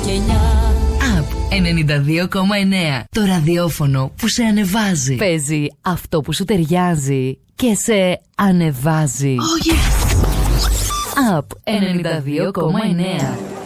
και 9. Απ 92,9. Το ραδιόφωνο που σε ανεβάζει. Παίζει αυτό που σου ταιριάζει και σε ανεβάζει. Oh yes. Απ 92,9.